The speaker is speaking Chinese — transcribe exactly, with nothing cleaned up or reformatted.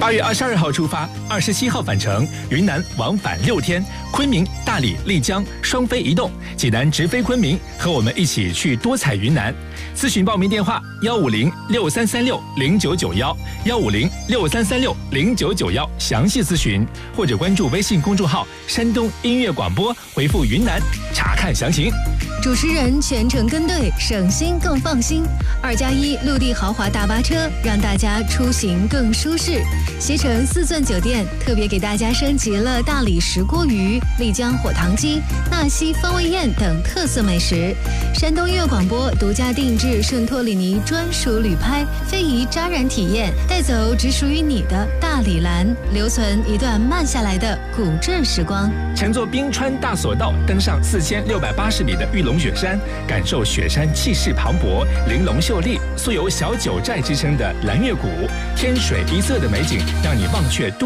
八月二十二号出发，二十七号返程，云南往返六天，昆明、大理、丽江双飞一动，济南直飞昆明，和我们一起去多彩云南。咨询报名电话：幺五零六三三六零九九幺，幺五零六三三六零九九幺，详细咨询，或者关注微信公众号“山东音乐广播”，回复“云南”查看详情。 主持人全程跟队，省心更放心。二加一陆地豪华大巴车，让大家出行更舒适。携程四钻酒店特别给大家升级了大理石锅鱼、丽江火糖鸡、纳西风味宴等特色美食。山东音乐广播独家定制圣托里尼专属旅拍，非遗扎染体验，带走只属于你的大理蓝，留存一段慢下来的古镇时光。 乘坐冰川大索道，登上四千六百八十米的玉龙雪山，感受雪山气势磅礴、玲珑秀丽，素有小九寨之称的蓝月谷，天水一色的美景，让你忘却都